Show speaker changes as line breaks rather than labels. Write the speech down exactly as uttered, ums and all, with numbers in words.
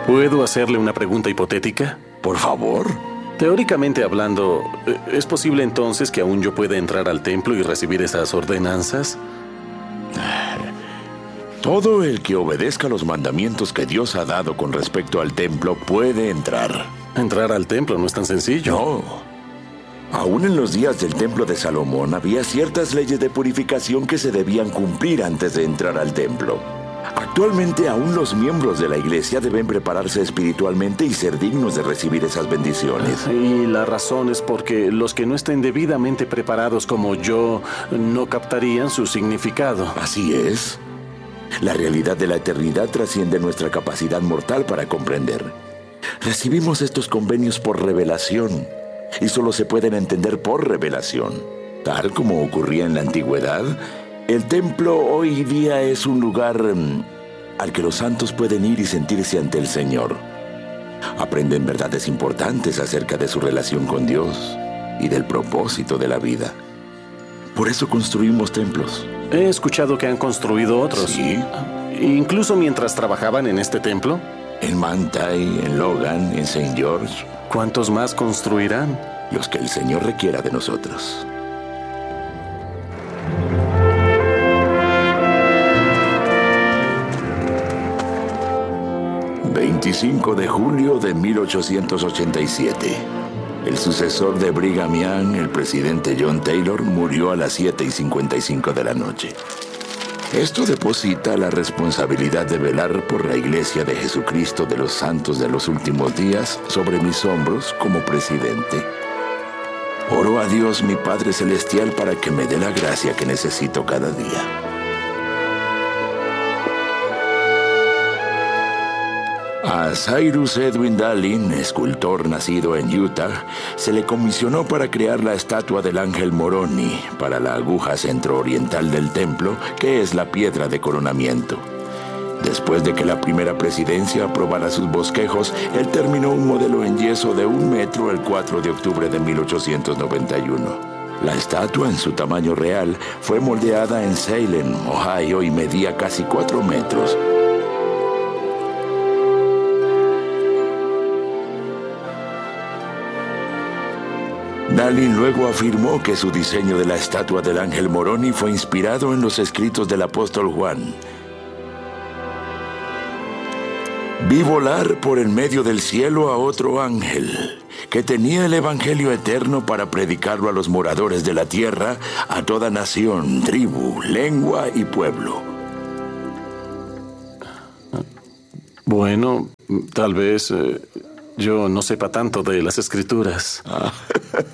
¿Puedo hacerle una pregunta hipotética?
Por favor.
Teóricamente hablando, ¿es posible entonces que aún yo pueda entrar al templo y recibir esas ordenanzas?
Todo el que obedezca los mandamientos que Dios ha dado con respecto al templo puede entrar.
Entrar al templo no es tan sencillo.
No. Aún en los días del templo de Salomón había ciertas leyes de purificación que se debían cumplir antes de entrar al templo. Actualmente aún los miembros de la iglesia deben prepararse espiritualmente y ser dignos de recibir esas bendiciones.
Y la razón es porque los que no estén debidamente preparados como yo no captarían su significado.
Así es. La realidad de la eternidad trasciende nuestra capacidad mortal para comprender. Recibimos estos convenios por revelación y solo se pueden entender por revelación. Tal como ocurría en la antigüedad, el templo hoy día es un lugar um, al que los santos pueden ir y sentirse ante el Señor. Aprenden verdades importantes acerca de su relación con Dios y del propósito de la vida. Por eso construimos templos.
He escuchado que han construido otros.
Sí.
Incluso mientras trabajaban en este templo.
En Manti, en Logan, en Saint George.
¿Cuántos más construirán?
Los que el Señor requiera de nosotros. veinticinco de julio de mil ochocientos ochenta y siete. El sucesor de Brigham Young, el presidente John Taylor, murió a las siete y cincuenta y cinco de la noche. Esto deposita la responsabilidad de velar por la Iglesia de Jesucristo de los Santos de los Últimos Días sobre mis hombros como presidente. Oro a Dios, mi Padre Celestial, para que me dé la gracia que necesito cada día. A Cyrus Edwin Dallin, escultor nacido en Utah, se le comisionó para crear la estatua del ángel Moroni para la aguja centro-oriental del templo, que es la piedra de coronamiento. Después de que la primera presidencia aprobara sus bosquejos, él terminó un modelo en yeso de un metro el cuatro de octubre de mil ochocientos noventa y uno. La estatua, en su tamaño real, fue moldeada en Salem, Ohio, y medía casi cuatro metros. Dallin luego afirmó que su diseño de la estatua del ángel Moroni fue inspirado en los escritos del apóstol Juan. Vi volar por en medio del cielo a otro ángel, que tenía el evangelio eterno para predicarlo a los moradores de la tierra, a toda nación, tribu, lengua y pueblo.
Bueno, tal vez eh, yo no sepa tanto de las escrituras.
Ah.